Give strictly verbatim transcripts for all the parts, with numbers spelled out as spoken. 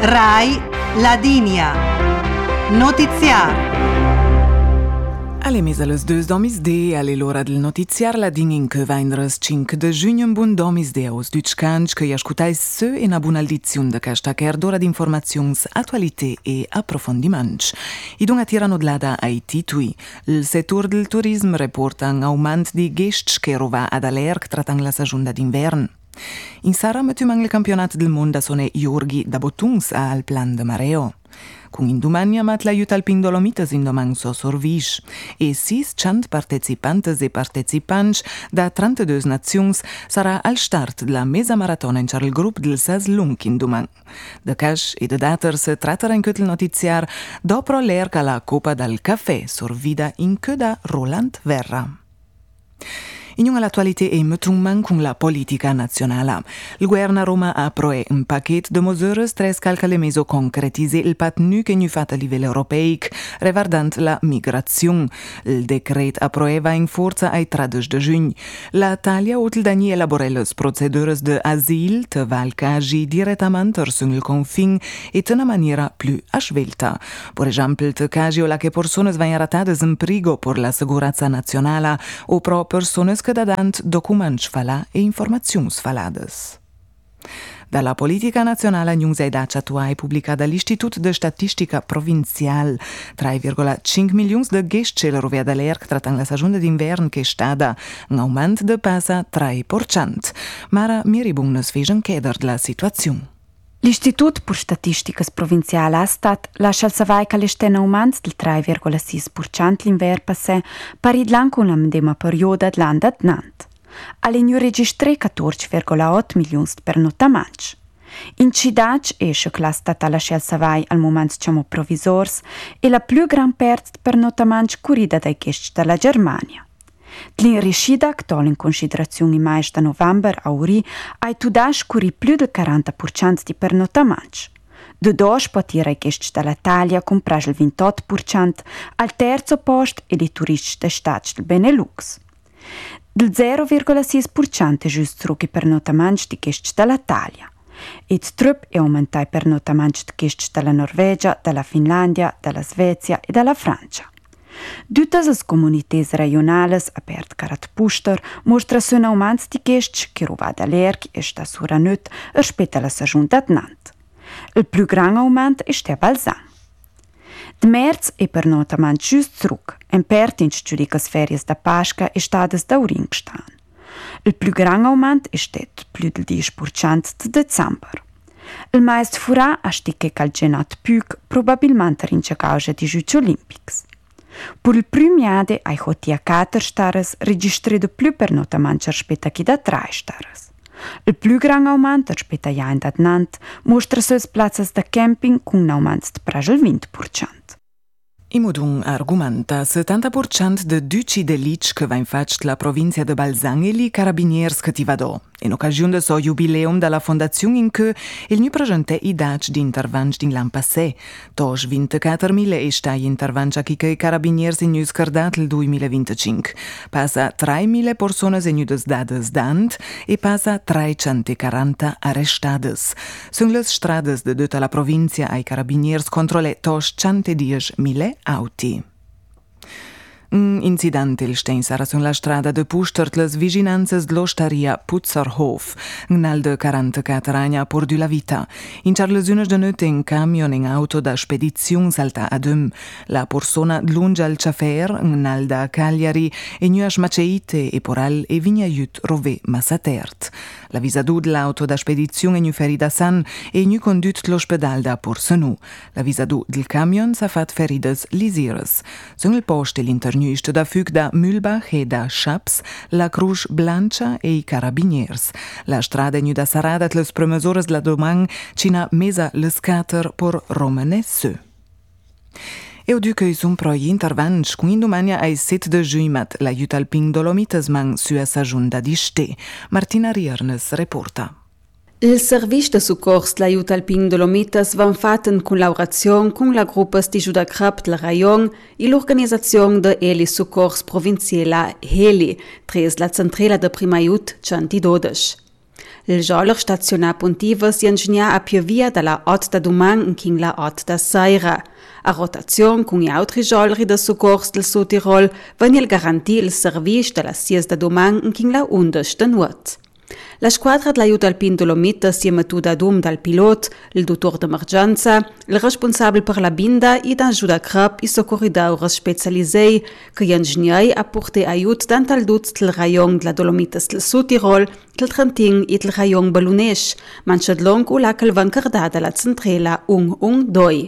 Rai Ladinia. Notiziar. Alle mese les deux domisdè, alle l'ora del notiziar la ding in che vaindres cinque de giugno bun domisdè aus Deutschkanch che ascoltais se in a bun audizione de questa d'ora d'informazions, attualità e approfondiments. I dung attirano d'lada ai titui. Il settur del turismo reporta un aumento di ghests che rova ad alerg tratang la stagione d'invern. In Sara metum il campionato del mondo sono Jorgi da Botungs al plan de Mareo. Con indumania mat l'aiuta al Pin Dolomites in domang so sorvisch. E sis cent partecipantes e partecipanti da trentadue nazions sarà al start della mesa maratona in il gruppo del ses lung in domang. De cash e de dater se trattara in quel notiziar dopo l'erca la Coppa dal Caffè sorvida in che da Roland Verra. In l'attualità è metrum con la politica nazionale. Il governo a Roma ha approvato un pacchetto di misure tres calcale meso concretise il patnu che nu fatto a livello europeo riguardante la migrazione. Il decreto approvava in forza ai tredici di giugno. L'Italia ha dagli elaborare le procedure di asilo te valcagi direttamente sul confine e in una maniera più svelta. Per esempio, te casi o la che persone vanno ratate in perigo per la sicurezza nazionale o pro persone che dadant documents falà e informazions falades. Dalla politica nazionale news è data attuale pubblicata dall'Istituto di Statistica Provinciale. tre virgola cinque milioni di ghests che rovea dall'erc trattano la stagione d'inverno che è stata un aumento di passa tre per cento. Ma miribunnes fegen chieder della situazione. L'Istituto per Statistiche Provinciale ha stato lascia savai che l'este un aumento del tre virgola sei per cento l'inverno passé pari d'lan con la medesima periodo dell'anno d'annant. All'egno registré quattordici virgola otto milioni di pernotamenti. In cittadini esce che la stata lascia savai al momento diciamo provvisors e la più gran parte di pernotamenti curida dai gesti della Germania. Tlin riuscita che tol in considerazione in mais da novembre a uri ai tudash curi più del quaranta per cento di pernotamenti. De dos potira i gesti dall'Italia comprare il ventotto per cento al terzo posto e i turisti dei stati del Benelux. Del zero virgola sei per cento è giusto i pernotamenti di gesti dall'Italia. E trup è aumentato i pernotamenti di gesti dalla Norvegia, dalla Finlandia, dalla Svezia e dalla Francia. Tutte le comunità regionali aperte carat puster mostrano un aumento di gesti che ruva dall'erc e sta sura nut rispetto alla stagione d'annant. Il più grande aumento è sta Balzan. De merz è per notamment giusto zurück, empert in giudicas ferias da Pascha e stades da Urin gestan. Il più grande aumento è stato più del dieci per cento di dicembre. Il maestro furà ha sticche calgenat pic probabilmente rince causa di Giochi Olimpics. Per il primo anno ai hotia quattro stares registrato più pernotamenti rispetto a chi da tre stares. Il più grande aumento rispetto agli anni d'annant mostra se le piazze da camping con un aumento di quasi il venti per cento. Imodun argumenta settanta per cento de duci de lic che va infatti la provincia de Balzan e li carabiniers che ti vadò. In occasione del suo jubileum dalla fondazione in cui il nu presente i dati di interventi in l'anno passé. Tos ventiquattromila e stai interventi che i carabiniers in nu scardat il duemilaventicinque. Passa tremila persone in nu des dades d'ant e passa trecentoquaranta arrestades. Sono le strade de tutta la provincia ai carabiniers controlle tos centodiecimila auti. Un incidente il stein sarà sulla strada de Pustert les viginanzas dell'osteria Putzerhof, un al de quarantaquattro anni ha perdu la vita. In Charles unes de notte un camion in auto da spedizione salta ad um. La persona lunge al ciafer, un al da Cagliari, e nu smaceite e poral e vigna aiut rove massatert. La visadu dell'auto da spedizione nu ferida san e nu condut l'ospedal da Porsenu. La visadu del camion sa fat feridas lisires. Sul posto l'internu da fug da Mühlbach e da Schaps, la Cruz Blanca e i Carabiniers. La strada nu da saradat les promesores la domang cina mesa les cater por romanessu. E o ducă sunt pro intervanci cu indumania ai sette de juimat la iut al Pin Dolomites mang sua sajunda di ste. Martina Riernes reporta. Il servizio de soccorso dell'aiuto al Pin Dolomites va fatto in collaborazione con la gruppa di Giudakrab del Rayon e l'organizzazione de Heli Soccorso Provinciale Heli, tres la centrale de prima aiut centododici. Il joler staziona puntivas ingegna a piovia dalla otto da duman in la otto da sera. A rotazione con gli altri jolri da soccors del Südtirol veniel garantì il servizio dalla sei da duman in la undici da nuot. La squadra dell'aiuto alpin Dolomitas si è mettuta ad um dal pilot, il dottor d'emergenza, il responsabile per la binda e dan Juda Krab i soccorridori specializzati che gli ingegneri a portare aiuto tant al dut del rayon della Dolomitas del Südtirol, del Trentin e del rayon Balunesch, manchad long u la calvancardata la centrala un un doi.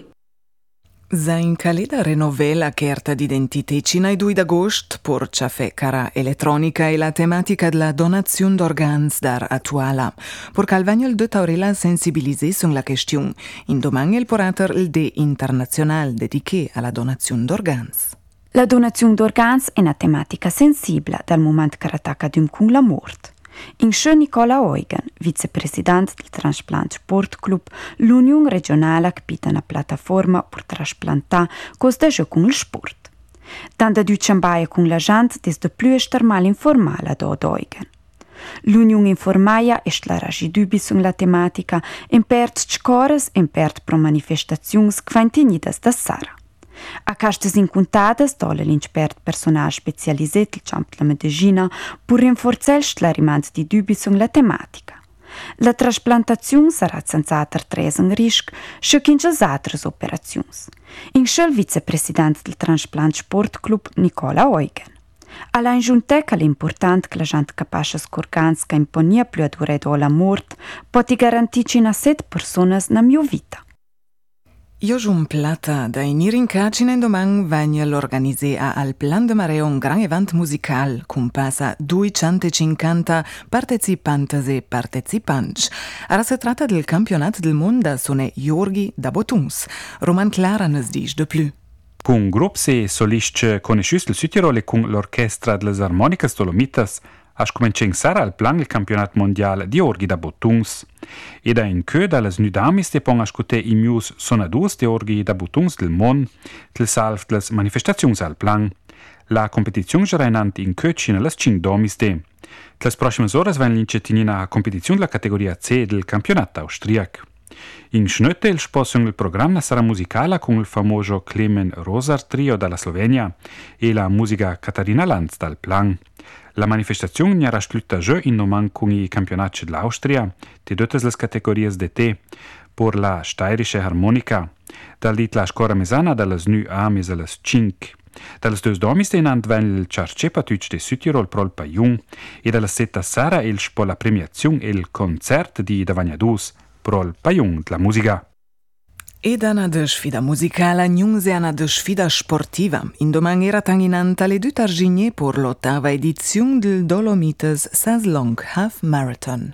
Sein caleda renové la carta d'identità cina il due d'agosto por ciafè cara elettronica e la tematica della donazione d'organs dar attuala. Por calvagno il de taurela sensibiliser sur la question. In domani il porater il de internazional dediché alla donazione d'organs. La donazione d'organs è una tematica sensibile dal momento che attacca d'un con la morte. In Sche Nicola Eugen, vicepresidente del Transplant Sport Club, l'Unione regionale che pita una piattaforma per trasplantare costa già con il sport. Tanda du ciambaia con la gente desde più estermal informale ad Eugen. L'Unione informaia è la ragi dubi sulla tematica in pert scoras e in pert pro manifestazioni che fanno tenidas da Sara. A castes incontadas dolle l'inspert personal specializat il camp della medicina per rinforzare il sclarimento di dubi sulla tematica. La trasplantazione sarà senza tresa in rischio, se che in altre operazioni. In il vicepresidente del Transplant Sport Club Nicola Eugen. Alla ingiunte che è importante che la gente capace scorgans che imponia più a durare la morte, poti garantirci a sette persone na mia vita. Io giun plata da in Irincacine in domani vegna l'organisé a al Plan de Marea un gran event musical con passa duecentocinquanta partecipantes e partecipanti. Ara si tratta del campionato del mondo sono Jorgi da Botuns. Roman Clara nos dice de plus. Con grup se solisti conosciuti del Südtirol e con l'orchestra delle Armonicas Dolomitas ha cominciato al plan il campionato mondiale di Jorgi da Botuns. E da in che dalle nudamis te pon ascoltare i mus sonadus di Jorgi da Botuns del Mon, del salv delle manifestazioni al plan. La competizione sarà inanti in che cina le cinque domis te. Le prossime ore vengono l'incetinina a competizione della categoria C del campionato austriaco. In Schnötte il spossano il programma sarà musicale con il famoso Clemen Rosar Trio dalla Slovenia e la musica Katarina Lanz dal plan. La manifestazione era splutta già in noman con i campionati dell'Austria, di tutte le categorie di te, per la steirische harmonica, dal dit la scora mesana dalle nu a mes alle cinque. Dalle due domis in ant ven il Ciarcepatuc de Südtirol pro il Paiun e dalle setta sera il spo la premiazione e il concert di Davagnadus pro il Paiun la musica. Ed una de sfida musicale, non è una de sfida sportiva. In domani era tanginanta le due targigne per l'ottava edizione del Dolomitas Saslong Half Marathon.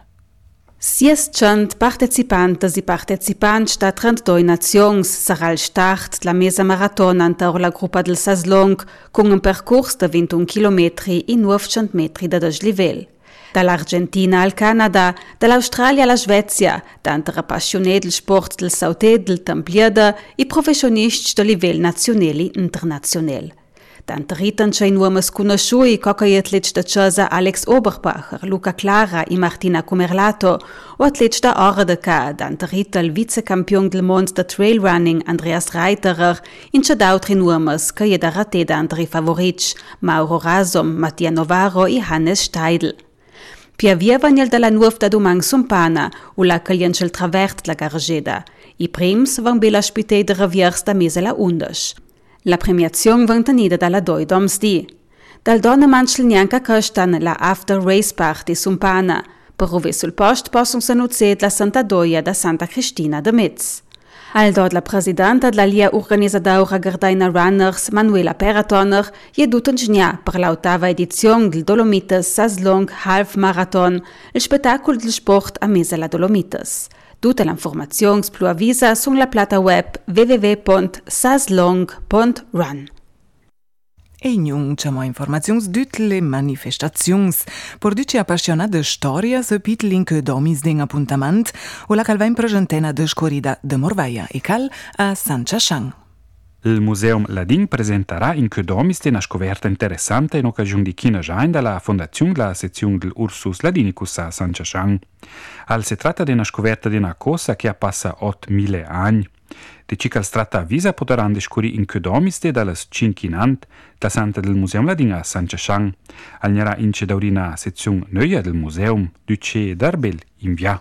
sessecento partecipantes e partecipanti da trentadue nazioni sarà il start della mesa maratona ante la gruppa del Saslong con un percorso di ventuno chilometri e novecento metri da dislivello. Dall'Argentina al Canada, dall'Australia alla Svezia, tanto appassionati del sport del sauté, del templiada e professionisti del livello nazionale e internazionale. Tanto ritanci nuovi conosciuti come gli atleti da Casa Alex Oberbacher, Luca Clara e Martina Comerlato, o atleti da Ordeca, tanto rita il vicecampione del mondo da trail running Andreas Reiterer, in c'è d'altri nuovi che gli da rate da altri favoriti, Mauro Rasom, Mattia Novaro e Hannes Steidl. Pia via vanel dalla nuova da domang sompana, u la cagliancel travert la garageda. I prims van bela spite de reviers da mese la undici. La premiazione van tenida dalla doi domsdi. Dal donna manchel neanca costan la after race party sompana, per ove sul post possono sanuzed la Santa Doia da Santa Cristina de Metz. Al dod la presidenta della lia organizzadora Gardaina Runners, Manuela Peratoner, je duten gnia per l'ottava edizione del Dolomitas Saslong Half Marathon, il spettacolo del sport a mesa la Dolomitas. Tutte le informazioni più avvisa sulla plata web w w w punto saslong punto run. E non c'è mai informazioni su tutte le manifestazioni. Per tutti appassionati di storia, se pit link domis den appuntamento o la calvain presentena de scorrida de Morvaia e cal a San Chashang. Il Museum Ladin presenterà in che domiste una scoperta interessante in occasione di Kinajain dalla fondazione della sezione dell'Ursus Ladinicus a San Chashang. Al si tratta di una scoperta di una cosa che passa ottomila anni. De ci che tratta a visa potranno descurire in che domiste dalle cinque inant da Santa del Museum Ladin a San Chashang. Al nera in c'è una sezione nuova del museum, duce d'Arbel in via.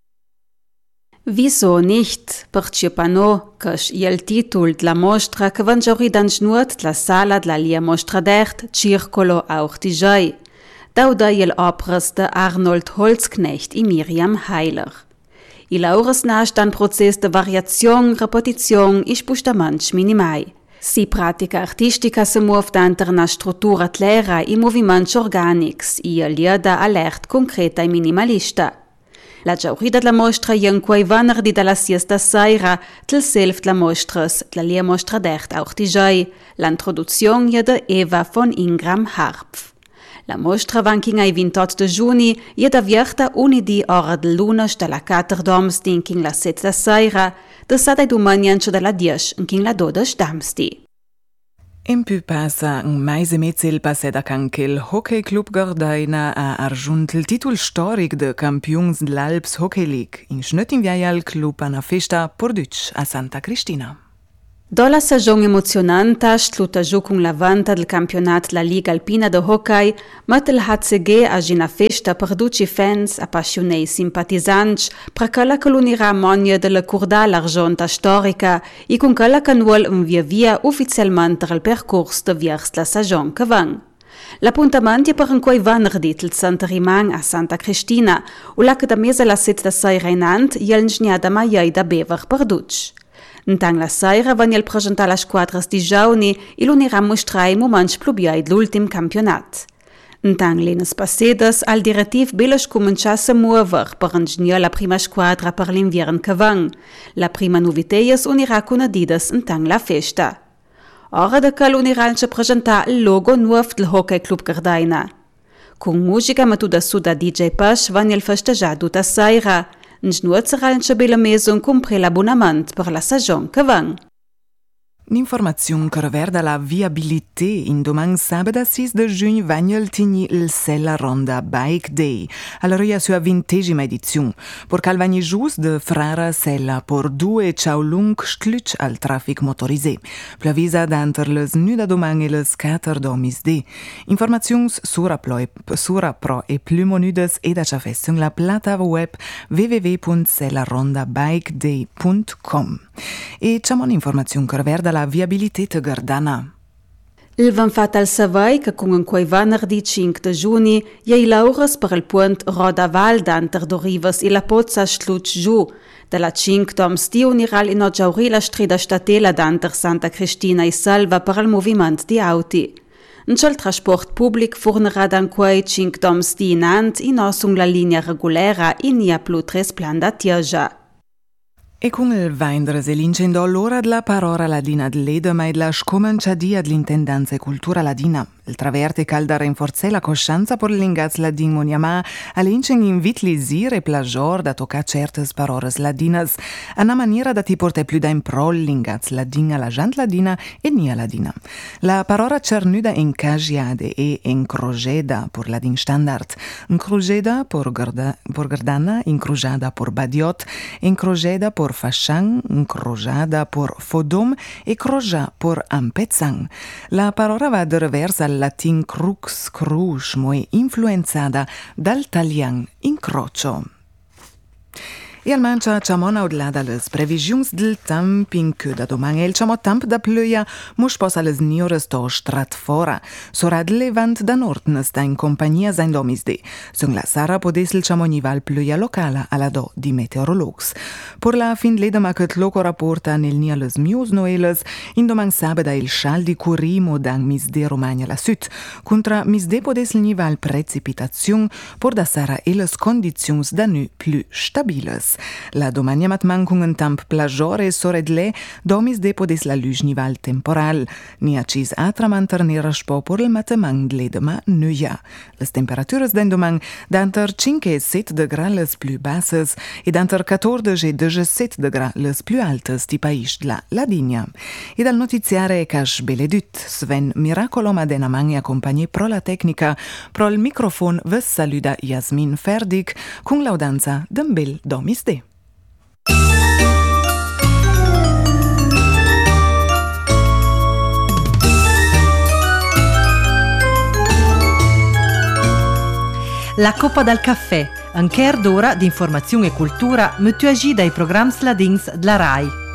Wieso nicht? Perché pano, cash il titolo della mostra che van giori dan schnurt la sala della lia mostra d'ert circolo auch die Jai. Dauda il opras de Arnold Holzknecht e Miriam Heiler. Il aures nasch dan Prozess de variazione, repetizione e spustaments minimai. Si pratica artistica se muove danter na struttura clara e moviments organics e lia da alert concreta e minimalista. La giaurida della mostra jen quei venerdì dalla siesta sera, tel self la mostras, la lia mostra d'ert auch die Jai, l'introduzione de Eva von Ingram Harpf. La mostra vanking ai ventotto de giugno e da vierta unidi ora de luna dalla quattro domsti in king la setta sera, de sada domaniancio dalla dieci in king la dodici damsti. In più passa un mese e mezzo il passeda anche il Hockey Club Gardaina ha argiunt il titolo storico de Campions dell'Alps Hockey League. In schnött in via il club a una festa porduc a Santa Cristina. Dola stagione emozionante, sluta giù con la vanta del campionato della Liga Alpina de Hockey, mat il H C G a una festa per duci fans, appassionati simpatisanti, per quella che l'unirà monia della curdala argenta storica e con quella che vuol un via via ufficialmente il percorso de vers la stagione che van. L'appuntamento è per un quei venerdì il Santa Rimang a Santa Cristina, u la che da mese la setta sera in ant, jel njada maiai da bever per duci. Intang la sera van il presentare la squadra di giovani e l'unirà mostrare i momenti plubiai dell'ultim campionat. Intang l'enes passedes al direttiv beles cominciasse a muover per ingegner la prima squadra per l'invierno che van. La prima noviteies unirà con Adidas intang la festa. Ora da che l'unirà a presentare il logo nuovo del Hockey Club Gardaina. Con musica matuda su da D J Pash van il festeggiato da sera. Nž nuoceral nče bela meson compre l'abbonament per la stagione che van. L'informazione che riguarda la viabilità in domani sabato sei di giugno vagnel tini il Sella Ronda Bike Day, alla sua ventesima edizione, perché al vagni gius de Frara Sella por due ciao lung scluc al traffic motorisé. Plavisa d'anter les nuda domani e les quattro domis de. Informazions sura pro, sura pro e plumonudes ed a ciafessung la plata web w w w punto sella ronda bike day punto com. E c'è un'informazione che riguarda la viabilità de Gardana. Il van fatto al Savai che con un quei venerdì cinque di giugno iei laures per il punt Roda Val d'anter do Rivas e la pozza sluc giù. Dalla cinque domsti uniral in oggiauri la strada statela d'anter Santa Cristina e Salva per il movimento di auti. Un il trasport pubblic fornerà dan quei cinque domsti in ant in osung la linea regolera in nia plu tres plan da Tierja. E con il Weindres e l'incendo l'ora della parola ladina dell'Eda ma la scomincia dia dell'intendanza e cultura ladina. Il traverte calda rinforza la coscienza per l'ingaz ladin moniama all'incen invit lisir e plagior da toccare certe parole ladinas a una maniera da ti porta più da in pro l'ingaz ladin alla gent ladina e nia ladina. La parola cernuda in cagiade e in crogeda per ladin standard. In crogeda per Gardana, in crujada per Badiot, in crogeda per Fascian, in crojada per Fodom e croja per Ampezzang. La parola va de reversa al latin crux crush, moi influenzada dall'italian incrocio. E al mancia ciamona odlada les previsions del temp in che da domani il ciamo temp da plöja mus posa les niores to strat fora. Sora de levant da nord sta in compagnia sein domisde. Sung la sara podes il ciamo nival plöja locala alla do di meteorologs. Por la fin leda ma ket loco rapporta nel nia les mius noeles in domani sabada il schal di curimo dang misde Romagna la sud. Contra misde podes il nival precipitazion por da sara e les condizions da nu plus stabiles. La domania mat mancung un temp plajore soredle, domis de podes la lujnival temporal. Ni acis atramanter ni raspopor mat mang dledema nuia. Les temperaturas den domang danter cinque e set de gra les plus basses e danter quatordici e diciassette de gra les plus altes di pais de la Ladigna. E dal notiziare cash beledut, Sven Miracolo madena mangi accompagni pro la tecnica, pro il microfon vos saluda Jasmin Ferdig, con laudanza d'un bel domis de. La Coppa dal Caffè, un quart d'ora di informazione e cultura, metu agi dai programmi ladins della RAI.